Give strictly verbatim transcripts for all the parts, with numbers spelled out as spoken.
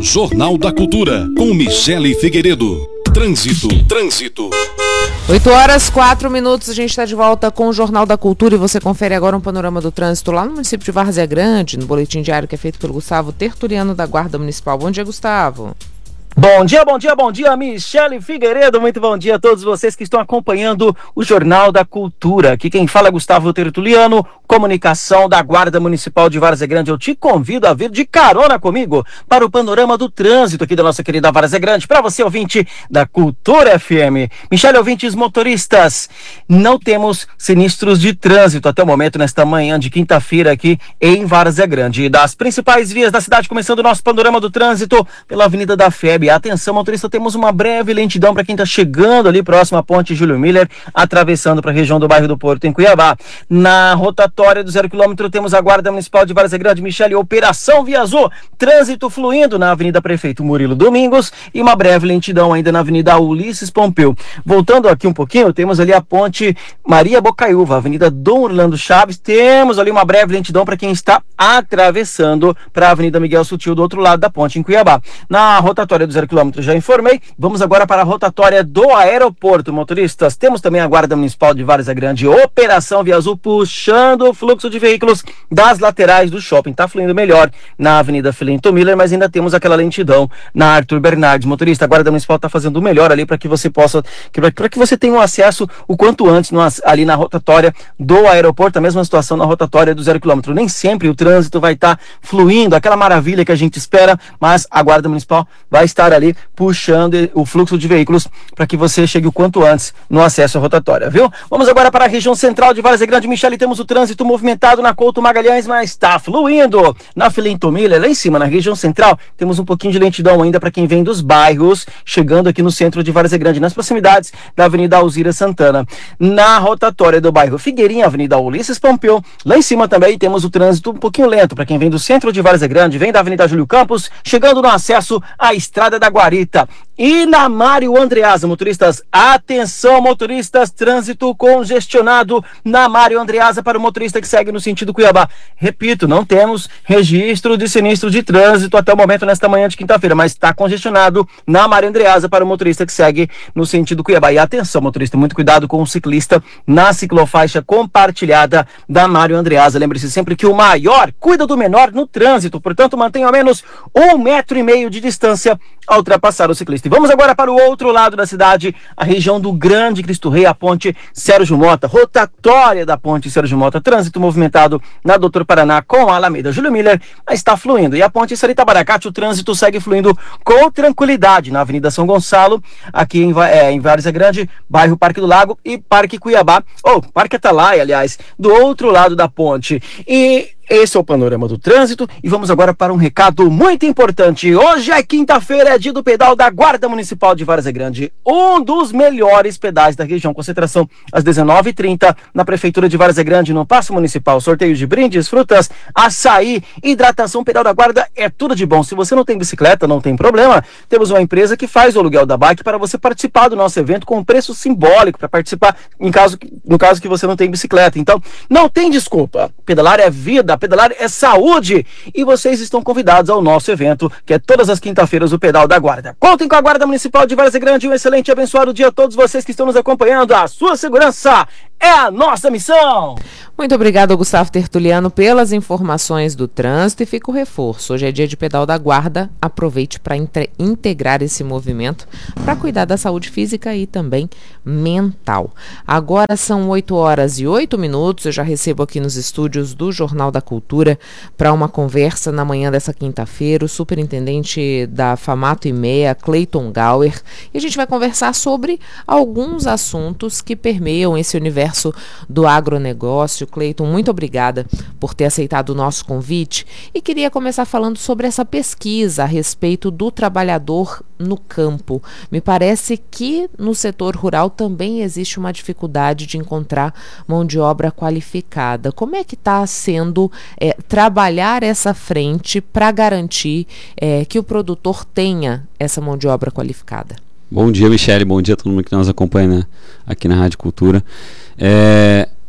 Jornal da Cultura, com Michele Figueiredo. Trânsito, trânsito. oito horas, quatro minutos, a gente está de volta com o Jornal da Cultura e você confere agora um panorama do trânsito lá no município de Várzea Grande, no boletim diário que é feito pelo Gustavo Tertuliano da Guarda Municipal. Bom dia, Gustavo. Bom dia, bom dia, bom dia, Michele Figueiredo, muito bom dia a todos vocês que estão acompanhando o Jornal da Cultura. Aqui quem fala é Gustavo Tertuliano, comunicação da Guarda Municipal de Várzea Grande. Eu te convido a vir de carona comigo para o panorama do trânsito aqui da nossa querida Várzea Grande, para você ouvinte da Cultura F M. Michele, ouvintes motoristas, não temos sinistros de trânsito até o momento nesta manhã de quinta-feira aqui em Várzea Grande. Das principais vias da cidade, começando o nosso panorama do trânsito pela Avenida da F E B. Atenção, motorista, temos uma breve lentidão para quem está chegando ali próximo à Ponte Júlio Miller, atravessando para a região do bairro do Porto, em Cuiabá. Na rotatória do zero quilômetro, temos a Guarda Municipal de Várzea Grande, Michele, Operação Via Azul, trânsito fluindo na Avenida Prefeito Murilo Domingos e uma breve lentidão ainda na Avenida Ulisses Pompeu. Voltando aqui um pouquinho, temos ali a Ponte Maria Bocaiúva, Avenida Dom Orlando Chaves, temos ali uma breve lentidão para quem está atravessando para a Avenida Miguel Sutil do outro lado da ponte, em Cuiabá. Na rotatória do zero quilômetro, já informei. Vamos agora para a rotatória do aeroporto, motoristas. Temos também a Guarda Municipal de Várzea Grande, Operação Via Azul, puxando o fluxo de veículos das laterais do shopping. Está fluindo melhor na Avenida Filinto Miller, mas ainda temos aquela lentidão na Arthur Bernardes. Motorista, a Guarda Municipal está fazendo o melhor ali para que você possa, para que você tenha um acesso o quanto antes no, ali na rotatória do aeroporto. A mesma situação na rotatória do zero quilômetro. Nem sempre o trânsito vai estar tá fluindo, aquela maravilha que a gente espera, mas a Guarda Municipal vai estar ali puxando o fluxo de veículos para que você chegue o quanto antes no acesso à rotatória, viu? Vamos agora para a região central de Várzea Grande, Michele. Temos o trânsito movimentado na Couto Magalhães, mas está fluindo na Filinto Miller. Lá em cima, na região central, temos um pouquinho de lentidão ainda para quem vem dos bairros, chegando aqui no centro de Várzea Grande, nas proximidades da Avenida Alzira Santana. Na rotatória do bairro Figueirinha, Avenida Ulisses Pompeu, lá em cima também temos o trânsito um pouquinho lento para quem vem do centro de Várzea Grande, vem da Avenida Júlio Campos, chegando no acesso à Estrada da Guarita. E na Mário Andreasa, motoristas, atenção, motoristas, trânsito congestionado na Mário Andreasa para o motorista que segue no sentido Cuiabá. Repito, não temos registro de sinistro de trânsito até o momento nesta manhã de quinta-feira, mas está congestionado na Mário Andreasa para o motorista que segue no sentido Cuiabá. E atenção, motorista, muito cuidado com o ciclista na ciclofaixa compartilhada da Mário Andreasa. Lembre-se sempre que o maior cuida do menor no trânsito, portanto, mantenha ao menos um metro e meio de distância ao ultrapassar o ciclista. E vamos agora para o outro lado da cidade, a região do Grande Cristo Rei, a ponte Sérgio Mota, rotatória da ponte Sérgio Mota, trânsito movimentado na Doutor Paraná com a Alameda Júlio Miller, mas está fluindo. E a ponte Sarita Baracate, o trânsito segue fluindo com tranquilidade na Avenida São Gonçalo, aqui em, é, em Várzea Grande, bairro Parque do Lago e Parque Cuiabá, ou Parque Atalaia, aliás, do outro lado da ponte. E esse é o panorama do trânsito e vamos agora para um recado muito importante. Hoje é quinta-feira, é dia do pedal da Guarda Municipal de Várzea Grande, um dos melhores pedais da região. Concentração às dezenove e trinta na Prefeitura de Várzea Grande, no Paço Municipal. Sorteio de brindes, frutas, açaí, hidratação. Pedal da Guarda é tudo de bom. Se você não tem bicicleta, não tem problema. Temos uma empresa que faz o aluguel da bike para você participar do nosso evento com um preço simbólico para participar, em caso, no caso que você não tem bicicleta. Então, não tem desculpa. Pedalar é vida. Pedalar é saúde e vocês estão convidados ao nosso evento, que é todas as quinta-feiras o Pedal da Guarda. Contem com a Guarda Municipal de Várzea Grande. Um excelente e abençoado dia a todos vocês que estão nos acompanhando. A sua segurança é a nossa missão. Muito obrigado, Gustavo Tertuliano, pelas informações do trânsito, e fica o reforço. Hoje é dia de Pedal da Guarda. Aproveite para integrar esse movimento para cuidar da saúde física e também mental. Agora são oito horas e oito minutos. Eu já recebo aqui nos estúdios do Jornal da Cultura para uma conversa na manhã dessa quinta-feira o superintendente da Famato e Mea, Cleiton Gauer, e a gente vai conversar sobre alguns assuntos que permeiam esse universo do agronegócio. Cleiton, muito obrigada por ter aceitado o nosso convite e queria começar falando sobre essa pesquisa a respeito do trabalhador no campo. Me parece que no setor rural também existe uma dificuldade de encontrar mão de obra qualificada. Como é que está sendo é, trabalhar essa frente para garantir é, que o produtor tenha essa mão de obra qualificada? Bom dia, Michele, bom dia a todo mundo que nos acompanha, né, aqui na Rádio Cultura. É,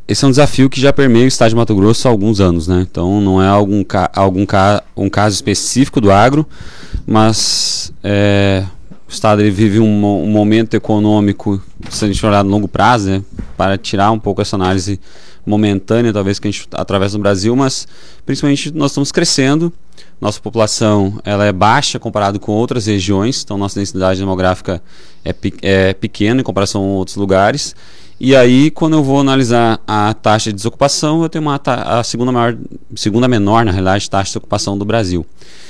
esse é um desafio que já permeia o estado de Mato Grosso há alguns anos, né? Então não é algum, ca algum ca um caso específico do agro, mas é, o estado ele vive um, um momento econômico, se a gente olhar no longo prazo, né? Para tirar um pouco essa análise momentânea, talvez, que a gente atravessa no Brasil, mas principalmente nós estamos crescendo, nossa população ela é baixa comparado com outras regiões, então nossa densidade demográfica é, pe é pequena em comparação a outros lugares. E aí, quando eu vou analisar a taxa de desocupação, eu tenho uma a segunda, maior, segunda menor, na realidade, taxa de desocupação do Brasil.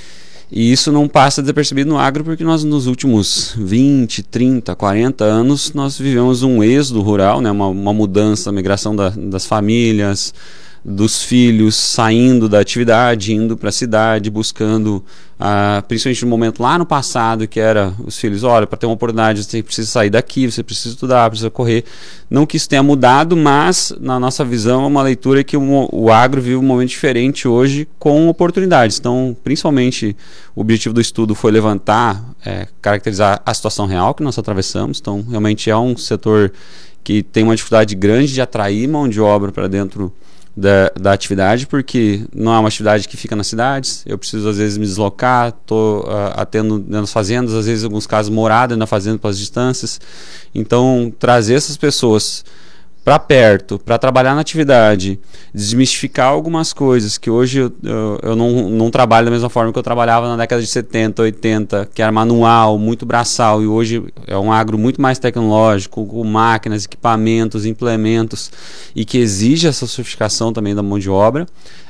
E isso não passa desapercebido no agro, porque nós nos últimos vinte, trinta, quarenta anos, nós vivemos um êxodo rural, né? uma, uma mudança, migração da, das famílias, dos filhos saindo da atividade, indo para a cidade, buscando, ah, principalmente no momento lá no passado, que era os filhos, olha, para ter uma oportunidade você precisa sair daqui, você precisa estudar, precisa correr. Não que isso tenha mudado, mas na nossa visão é uma leitura que o, o agro vive um momento diferente hoje com oportunidades. Então, principalmente, o objetivo do estudo foi levantar, é, caracterizar a situação real que nós atravessamos. Então, realmente é um setor que tem uma dificuldade grande de atrair mão de obra para dentro Da, da atividade, porque não é uma atividade que fica nas cidades, eu preciso às vezes me deslocar, estou uh, atendo nas fazendas, às vezes em alguns casos morada na fazenda pelas distâncias, então trazer essas pessoas para perto, para trabalhar na atividade, desmistificar algumas coisas que hoje eu, eu, eu não, não trabalho da mesma forma que eu trabalhava na década de setenta, oitenta, que era manual, muito braçal, e hoje é um agro muito mais tecnológico, com máquinas, equipamentos, implementos, e que exige essa sofisticação também da mão de obra.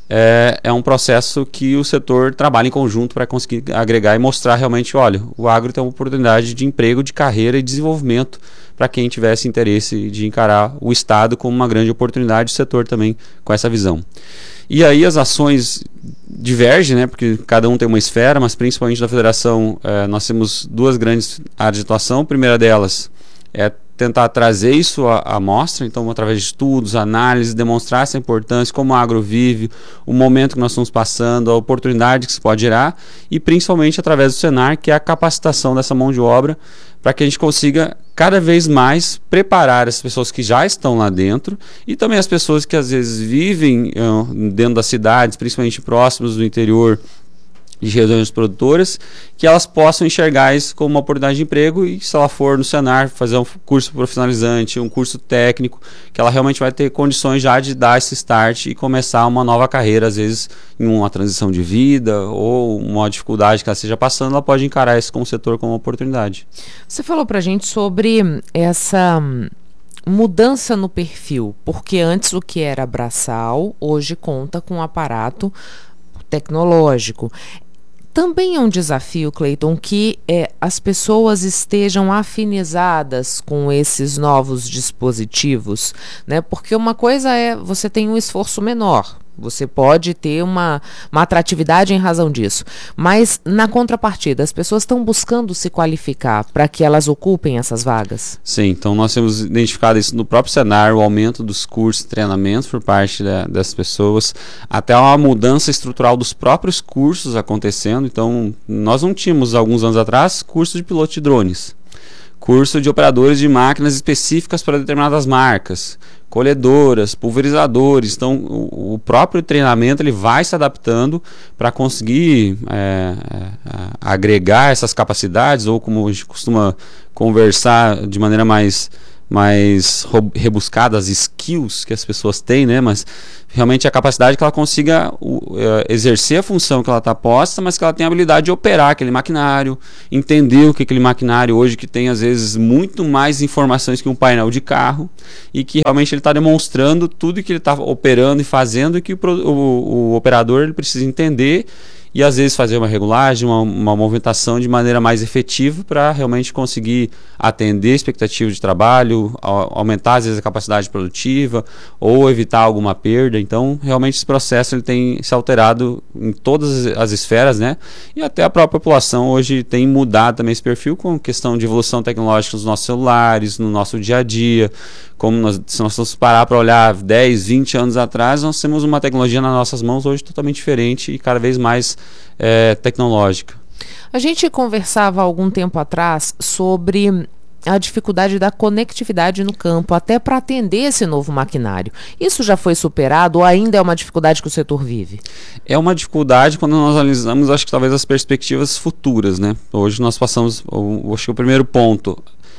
É, é um processo que o setor trabalha em conjunto para conseguir agregar e mostrar realmente, olha, o agro tem uma oportunidade de emprego, de carreira e desenvolvimento para quem tivesse interesse de encarar o Estado como uma grande oportunidade, o setor também com essa visão. E aí as ações divergem, né, porque cada um tem uma esfera, mas principalmente da federação é, nós temos duas grandes áreas de atuação. A primeira delas é tentar trazer isso à, à mostra, então através de estudos, análises, demonstrar essa importância, como o agro vive, o momento que nós estamos passando, a oportunidade que se pode gerar, e principalmente através do Senar, que é a capacitação dessa mão de obra, para que a gente consiga cada vez mais preparar as pessoas que já estão lá dentro e também as pessoas que às vezes vivem uh, dentro das cidades, principalmente próximos do interior, de regiões produtoras, que elas possam enxergar isso como uma oportunidade de emprego e, se ela for no Senar, fazer um curso profissionalizante, um curso técnico, que ela realmente vai ter condições já de dar esse start e começar uma nova carreira, às vezes em uma transição de vida ou uma dificuldade que ela esteja passando, ela pode encarar esse como setor como uma oportunidade. Você falou pra gente sobre essa mudança no perfil, porque antes o que era braçal, hoje conta com um aparato tecnológico. Também é um desafio, Cleiton, que é, as pessoas estejam afinizadas com esses novos dispositivos, né? Porque uma coisa é você tem um esforço menor, você pode ter uma, uma atratividade em razão disso, mas na contrapartida, as pessoas estão buscando se qualificar para que elas ocupem essas vagas? Sim, então nós temos identificado isso no próprio Senar, o aumento dos cursos e treinamentos por parte da, das pessoas, até uma mudança estrutural dos próprios cursos acontecendo. Então nós não tínhamos, alguns anos atrás, curso de piloto de drones, curso de operadores de máquinas específicas para determinadas marcas, colhedoras, pulverizadores. Então o, o próprio treinamento ele vai se adaptando para conseguir é, é, agregar essas capacidades, ou como a gente costuma conversar de maneira mais mais rebuscada, as skills que as pessoas têm, né? Mas realmente a capacidade que ela consiga uh, exercer a função que ela está posta, mas que ela tenha a habilidade de operar aquele maquinário, entender o que aquele maquinário hoje, que tem às vezes muito mais informações que um painel de carro, e que realmente ele está demonstrando tudo que ele está operando e fazendo, e que o, o, o operador ele precisa entender e às vezes fazer uma regulagem, uma, uma movimentação de maneira mais efetiva para realmente conseguir atender a expectativa de trabalho, a, aumentar às vezes a capacidade produtiva ou evitar alguma perda. Então realmente esse processo ele tem se alterado em todas as esferas, né? E até a própria população hoje tem mudado também esse perfil com questão de evolução tecnológica nos nossos celulares, no nosso dia a dia. Como nós, se nós formos parar para olhar dez, vinte anos atrás, nós temos uma tecnologia nas nossas mãos hoje totalmente diferente e cada vez mais é, tecnológica. A gente conversava há algum tempo atrás sobre a dificuldade da conectividade no campo, até para atender esse novo maquinário. Isso já foi superado ou ainda é uma dificuldade que o setor vive? É uma dificuldade quando nós analisamos, acho que talvez as perspectivas futuras, né? Hoje nós passamos, eu, acho que o primeiro ponto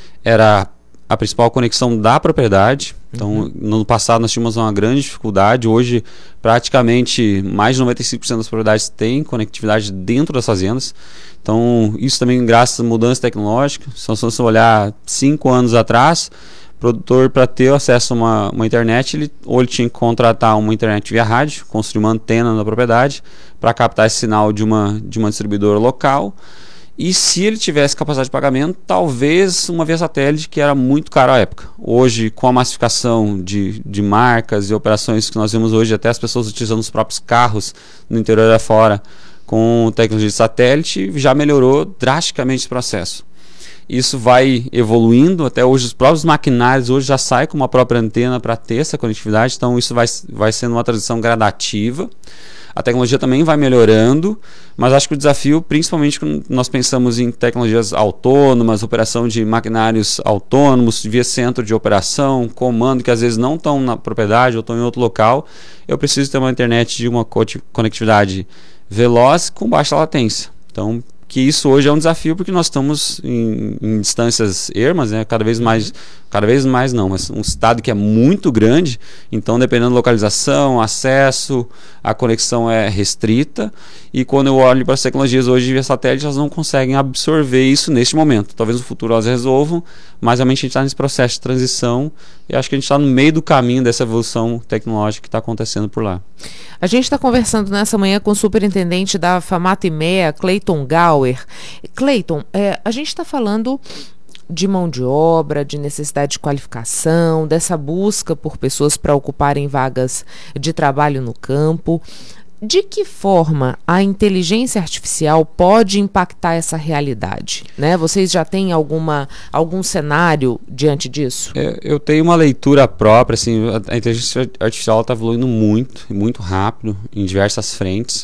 era a principal conexão da propriedade. Então, uhum. no passado nós tínhamos uma grande dificuldade. Hoje, praticamente, mais de noventa e cinco por cento das propriedades têm conectividade dentro das fazendas. Então, isso também graças à mudança tecnológica. Se nós olhar cinco anos atrás, o produtor, para ter acesso a uma, uma internet, ele, ou ele tinha que contratar uma internet via rádio, construir uma antena na propriedade, para captar esse sinal de uma, de uma distribuidora local. E se ele tivesse capacidade de pagamento, talvez uma via satélite, que era muito caro à época. Hoje, com a massificação de, de marcas e operações que nós vemos hoje, até as pessoas utilizando os próprios carros no interior e afora, com tecnologia de satélite, já melhorou drasticamente esse processo. Isso vai evoluindo, até hoje os próprios maquinários hoje já saem com uma própria antena para ter essa conectividade, então isso vai, vai sendo uma transição gradativa. A tecnologia também vai melhorando, mas acho que o desafio, principalmente quando nós pensamos em tecnologias autônomas, operação de maquinários autônomos, via centro de operação, comando, que às vezes não estão na propriedade ou estão em outro local, eu preciso ter uma internet de uma conectividade veloz com baixa latência. Então, que isso hoje é um desafio porque nós estamos em, em distâncias ermas, né? Cada vez mais, cada vez mais não, mas um estado que é muito grande, então dependendo da localização, acesso, a conexão é restrita, e quando eu olho para as tecnologias hoje via satélite, elas não conseguem absorver isso neste momento. Talvez no futuro elas resolvam, mas realmente a gente está nesse processo de transição e acho que a gente está no meio do caminho dessa evolução tecnológica que está acontecendo por lá. A gente está conversando nessa manhã com o superintendente da FAMAT-EMEA, Cleiton Gauer. Cleiton, é, a gente está falando de mão de obra, de necessidade de qualificação, dessa busca por pessoas para ocuparem vagas de trabalho no campo. De que forma a inteligência artificial pode impactar essa realidade? Né? Vocês já têm alguma, algum cenário diante disso? É, eu tenho uma leitura própria. Assim, a inteligência artificial está evoluindo muito, muito rápido, em diversas frentes.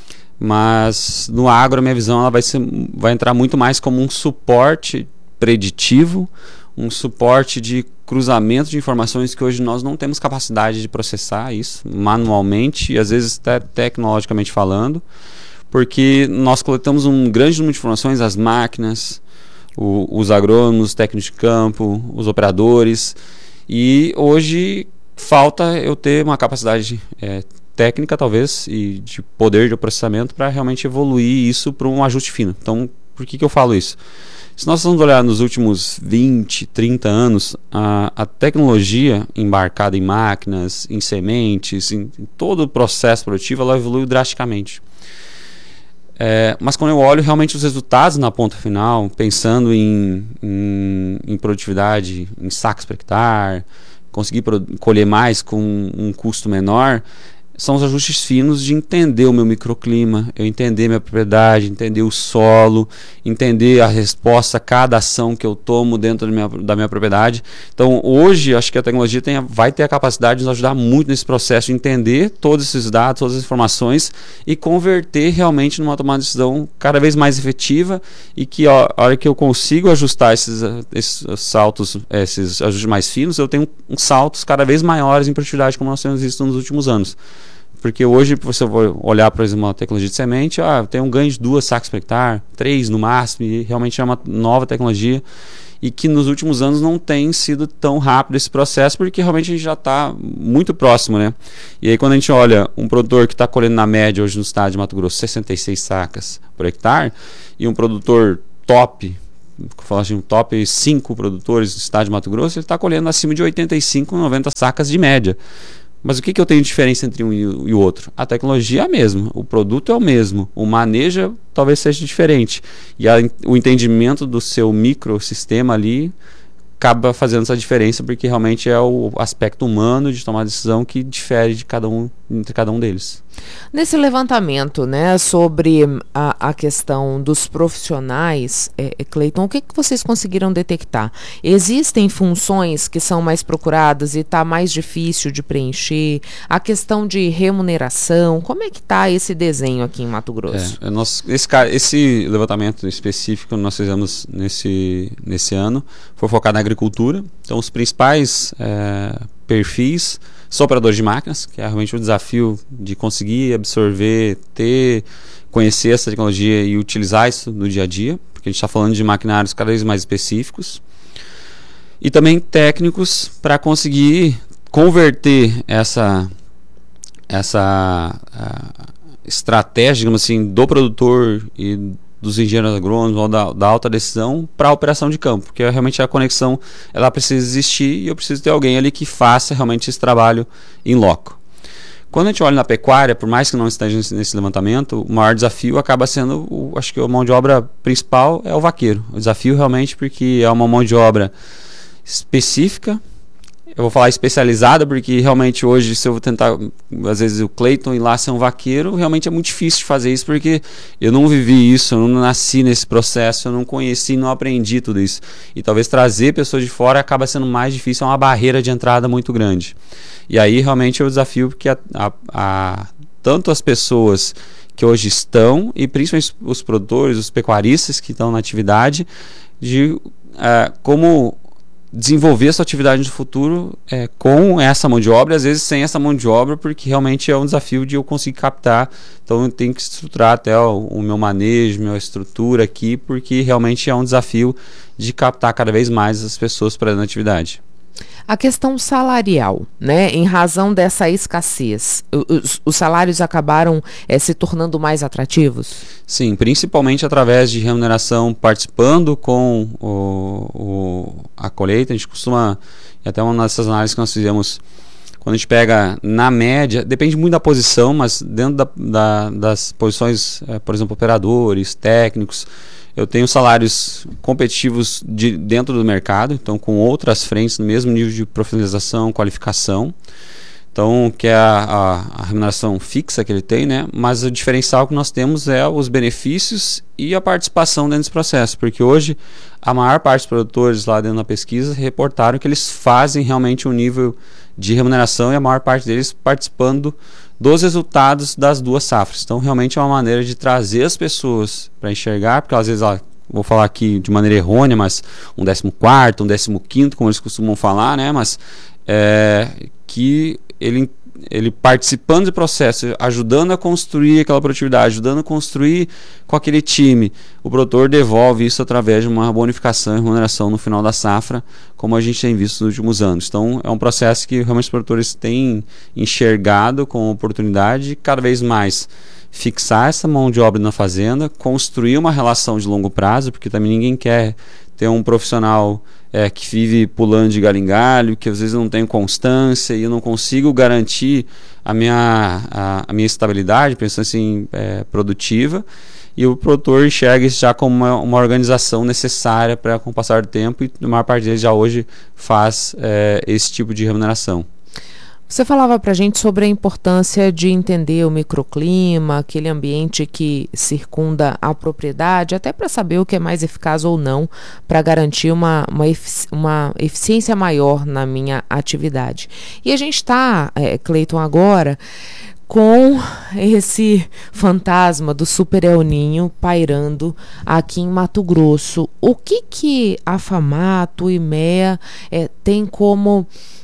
Mas no agro, a minha visão ela vai, ser, vai entrar muito mais como um suporte preditivo, um suporte de cruzamento de informações que hoje nós não temos capacidade de processar isso manualmente e às vezes até tecnologicamente falando, porque nós coletamos um grande número de informações, as máquinas, o, os agrônomos, os técnicos de campo, os operadores, e hoje falta eu ter uma capacidade é, técnica talvez e de poder de processamento para realmente evoluir isso para um ajuste fino. Então, por que que eu falo isso? Se nós vamos olhar nos últimos vinte, trinta anos, a, a tecnologia embarcada em máquinas, em sementes, em, em todo o processo produtivo, ela evoluiu drasticamente. É, mas quando eu olho realmente os resultados na ponta final, pensando em, em, em produtividade, em sacos por hectare, conseguir colher mais com um custo menor, são os ajustes finos de entender o meu microclima, eu entender minha propriedade, entender o solo, entender a resposta a cada ação que eu tomo dentro da minha, da minha propriedade. Então hoje acho que a tecnologia tem, vai ter a capacidade de nos ajudar muito nesse processo de entender todos esses dados, todas as informações e converter realmente numa tomada de decisão cada vez mais efetiva e que ó, a hora que eu consigo ajustar esses, esses saltos, esses ajustes mais finos, eu tenho uns saltos cada vez maiores em produtividade como nós temos visto nos últimos anos. Porque hoje, você vai olhar, por exemplo, uma tecnologia de semente, ah, tem um ganho de duas sacos por hectare, três no máximo, e realmente é uma nova tecnologia e que nos últimos anos não tem sido tão rápido esse processo, porque realmente a gente já está muito próximo, né? E aí quando a gente olha um produtor que está colhendo na média hoje no estado de Mato Grosso sessenta e seis sacas por hectare, e um produtor top, falar assim, um top cinco produtores do estado de Mato Grosso, ele está colhendo acima de oitenta e cinco, noventa sacas de média. Mas o que, que eu tenho de diferença entre um e o outro? A tecnologia é a mesma, o produto é o mesmo, o manejo talvez seja diferente. E a, o entendimento do seu microsistema ali acaba fazendo essa diferença, porque realmente é o aspecto humano de tomar decisão que difere de cada um entre cada um deles. Nesse levantamento, né, sobre a, a questão dos profissionais, é, é, Cleiton, o que, que vocês conseguiram detectar? Existem funções que são mais procuradas e está mais difícil de preencher? A questão de remuneração, como é que está esse desenho aqui em Mato Grosso? É, nós, esse, esse levantamento específico que nós fizemos nesse, nesse ano foi focado na agricultura. Então, os principais é, perfis são operadores de máquinas, que é realmente o desafio de conseguir absorver, ter, conhecer essa tecnologia e utilizar isso no dia a dia, porque a gente está falando de maquinários cada vez mais específicos. E também técnicos para conseguir converter essa, essa uh, estratégia, digamos assim, do produtor e dos engenheiros agrônomos ou da, da alta decisão para a operação de campo, porque realmente a conexão ela precisa existir e eu preciso ter alguém ali que faça realmente esse trabalho em loco. Quando a gente olha na pecuária, por mais que não esteja nesse levantamento, o maior desafio acaba sendo, o, acho que a mão de obra principal é o vaqueiro. O desafio realmente porque é uma mão de obra específica. Eu vou falar especializada porque realmente hoje, se eu vou tentar, às vezes o Cleiton ir lá ser um vaqueiro, realmente é muito difícil de fazer isso porque eu não vivi isso, eu não nasci nesse processo, eu não conheci, não aprendi tudo isso. E talvez trazer pessoas de fora acaba sendo mais difícil, é uma barreira de entrada muito grande. E aí realmente é o desafio porque a, a, a, tanto as pessoas que hoje estão e principalmente os produtores, os pecuaristas que estão na atividade, de uh, como desenvolver a sua atividade no futuro é, com essa mão de obra, às vezes sem essa mão de obra, porque realmente é um desafio de eu conseguir captar. Então eu tenho que estruturar até o, o meu manejo, minha estrutura aqui, porque realmente é um desafio de captar cada vez mais as pessoas para a atividade. A questão salarial, né? Em razão dessa escassez, os, os salários acabaram é, se tornando mais atrativos? Sim, principalmente através de remuneração, participando com o, o, a colheita. A gente costuma, e até uma dessas análises que nós fizemos, quando a gente pega na média, depende muito da posição, mas dentro da, da, das posições, é, por exemplo, operadores, técnicos, eu tenho salários competitivos de, dentro do mercado, então com outras frentes no mesmo nível de profissionalização, qualificação. Então, que é a, a, a remuneração fixa que ele tem, né? Mas o diferencial que nós temos é os benefícios e a participação dentro desse processo, porque hoje a maior parte dos produtores lá dentro da pesquisa reportaram que eles fazem realmente um nível de remuneração e a maior parte deles participando dos resultados das duas safras. Então, realmente é uma maneira de trazer as pessoas para enxergar, porque às vezes, ó, vou falar aqui de maneira errônea, mas um décimo quarto, um décimo quinto, como eles costumam falar, né? Mas é, que ele, ele participando do processo, ajudando a construir aquela produtividade, ajudando a construir com aquele time, o produtor devolve isso através de uma bonificação e remuneração no final da safra, como a gente tem visto nos últimos anos. Então é um processo que realmente os produtores têm enxergado com oportunidade de cada vez mais fixar essa mão de obra na fazenda, construir uma relação de longo prazo, porque também ninguém quer ter um profissional é, que vive pulando de galho em galho, que às vezes não tem constância e eu não consigo garantir a minha, a, a minha estabilidade, pensando assim, é, produtiva, e o produtor enxerga isso já como uma, uma organização necessária para com o passar do tempo e a maior parte deles já hoje faz é, esse tipo de remuneração. Você falava para a gente sobre a importância de entender o microclima, aquele ambiente que circunda a propriedade, até para saber o que é mais eficaz ou não, para garantir uma, uma, efici uma eficiência maior na minha atividade. E a gente está, é, Cleiton, agora com esse fantasma do Super El Ninho pairando aqui em Mato Grosso. O que, que a FAMAT, o IMEA, é, tem como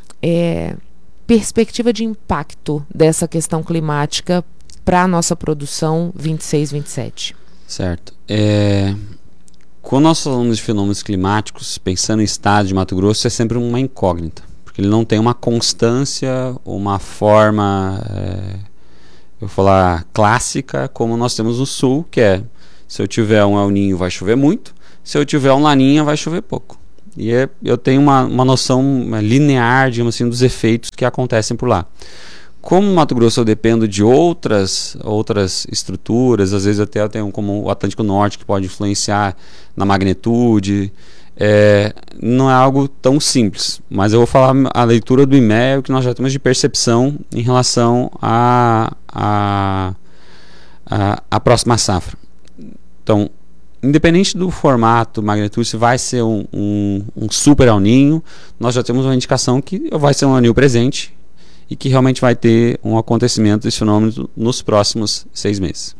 É, perspectiva de impacto dessa questão climática para a nossa produção vinte e seis, vinte e sete? Certo. É, quando nós falamos de fenômenos climáticos, pensando em estado de Mato Grosso, é sempre uma incógnita, porque ele não tem uma constância, uma forma, é, eu vou falar, clássica, como nós temos no sul, que é, se eu tiver um El Ninho vai chover muito, se eu tiver um Laninha vai chover pouco. E é, eu tenho uma, uma noção linear, digamos assim, dos efeitos que acontecem por lá. Como no Mato Grosso eu dependo de outras, outras estruturas, às vezes até eu tenho como o Atlântico Norte, que pode influenciar na magnitude, É, não é algo tão simples, mas eu vou falar a leitura do I M E A, o que nós já temos de percepção em relação à a, a, a, a próxima safra. Então, independente do formato, magnitude, se vai ser um, um, um super El Niño, nós já temos uma indicação que vai ser um El Niño presente e que realmente vai ter um acontecimento desse fenômeno nos próximos seis meses.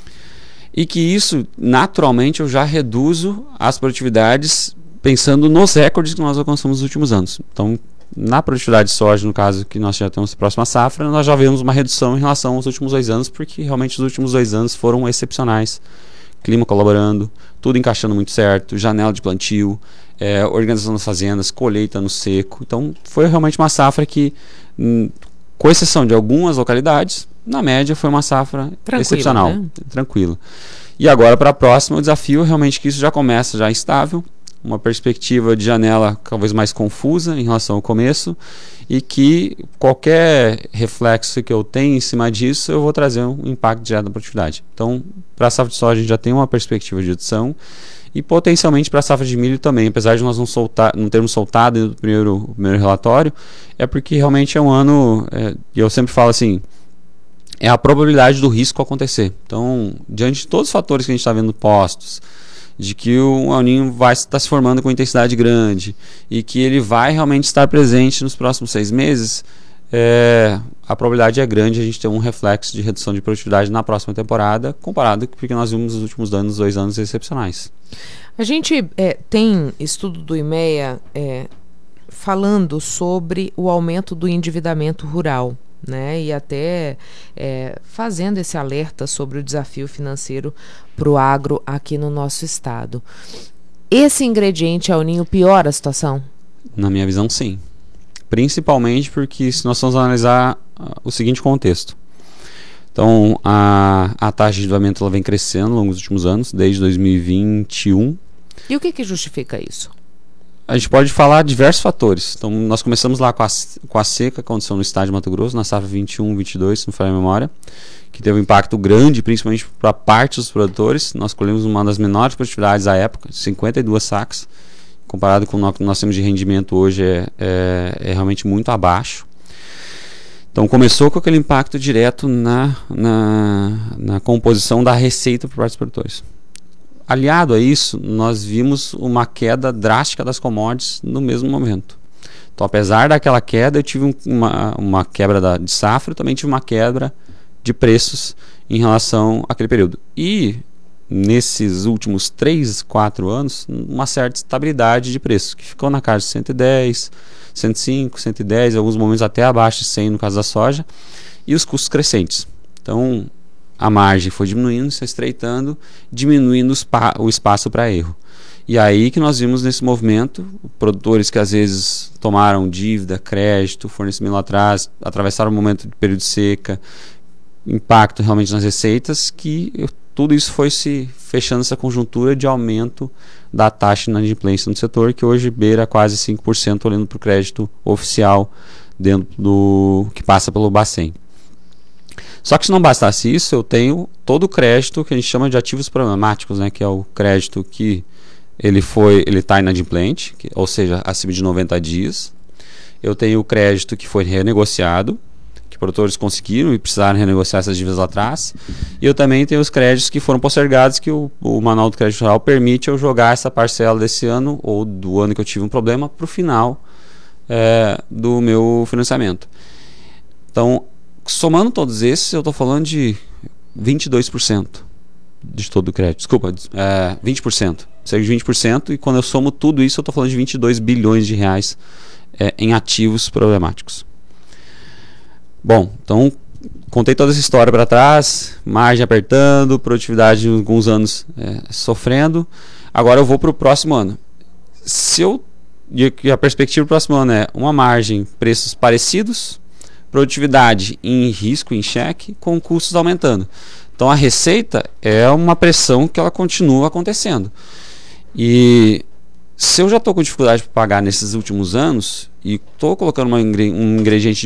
E que isso, naturalmente, eu já reduzo as produtividades pensando nos recordes que nós alcançamos nos últimos anos. Então, na produtividade de soja, no caso que nós já temos a próxima safra, nós já vemos uma redução em relação aos últimos dois anos, porque realmente os últimos dois anos foram excepcionais. Clima colaborando, tudo encaixando muito certo, janela de plantio, é, organização das fazendas, colheita no seco. Então, foi realmente uma safra que, hum, com exceção de algumas localidades, na média foi uma safra tranquila, excepcional, né? Tranquila. E agora para a próxima, o desafio é realmente que isso já começa já instável, uma perspectiva de janela talvez mais confusa em relação ao começo, e que qualquer reflexo que eu tenha em cima disso, eu vou trazer um impacto direto na produtividade. Então, para a safra de soja, a gente já tem uma perspectiva de redução, e potencialmente para a safra de milho também, apesar de nós não, soltar, não termos soltado no primeiro, primeiro relatório, é porque realmente é um ano, é, e eu sempre falo assim, é a probabilidade do risco acontecer. Então, diante de todos os fatores que a gente está vendo postos, de que o El Niño vai estar se formando com intensidade grande e que ele vai realmente estar presente nos próximos seis meses, é, a probabilidade é grande de a gente ter um reflexo de redução de produtividade na próxima temporada, comparado com o que nós vimos nos últimos anos, dois anos excepcionais. A gente é, tem estudo do I M E A é, falando sobre o aumento do endividamento rural, né, e até é, fazendo esse alerta sobre o desafio financeiro para o agro aqui no nosso estado. Esse ingrediente El Niño piora a situação? Na minha visão, sim. Principalmente porque se nós vamos analisar uh, o seguinte contexto. Então, a, a taxa de endividamento ela vem crescendo ao longo dos últimos anos, desde dois mil e vinte e um. E o que, que justifica isso? A gente pode falar de diversos fatores. Então, nós começamos lá com a, com a seca que aconteceu no estado de Mato Grosso, na safra vinte e um, vinte e dois, se não falha a memória, que teve um impacto grande, principalmente para parte dos produtores. Nós colhemos uma das menores produtividades à época, cinquenta e duas sacas, comparado com o que nós temos de rendimento hoje, é, é, é realmente muito abaixo. Então, começou com aquele impacto direto na, na, na composição da receita por parte dos produtores. Aliado a isso, nós vimos uma queda drástica das commodities no mesmo momento. Então, apesar daquela queda, eu tive um, uma, uma quebra da, de safra, eu também tive uma quebra de preços em relação àquele período. E, nesses últimos três, quatro anos, uma certa estabilidade de preço, que ficou na casa de cento e dez, cento e cinco, cento e dez, em alguns momentos até abaixo de cem no caso da soja, e os custos crescentes. Então, a margem foi diminuindo, se estreitando, diminuindo spa, o espaço para erro. E aí que nós vimos nesse movimento, produtores que às vezes tomaram dívida, crédito, fornecimento lá atrás, atravessaram um momento de período de seca, impacto realmente nas receitas, que eu, tudo isso foi se fechando essa conjuntura de aumento da taxa de inadimplência no setor, que hoje beira quase cinco por cento olhando para o crédito oficial dentro do que passa pelo Bacen. Só que se não bastasse isso, eu tenho todo o crédito que a gente chama de ativos problemáticos, né, que é o crédito que ele foi, ele está inadimplente, que, ou seja, acima de noventa dias. Eu tenho o crédito que foi renegociado, que produtores conseguiram e precisaram renegociar essas dívidas lá atrás. E eu também tenho os créditos que foram postergados, que o, o Manual do Crédito Rural permite eu jogar essa parcela desse ano, ou do ano que eu tive um problema, para o final é, do meu financiamento. Então, somando todos esses, eu estou falando de vinte e dois por cento de todo o crédito. Desculpa, é, vinte por cento. Cerca de vinte por cento. E quando eu somo tudo isso, eu estou falando de vinte e dois bilhões de reais é, em ativos problemáticos. Bom, então contei toda essa história para trás, margem apertando, produtividade em alguns anos é, sofrendo. Agora eu vou para o próximo ano. Se eu, e a perspectiva do próximo ano é uma margem, preços parecidos, produtividade em risco, em xeque, com custos aumentando. Então a receita é uma pressão que ela continua acontecendo. E se eu já estou com dificuldade para pagar nesses últimos anos e estou colocando uma, um ingrediente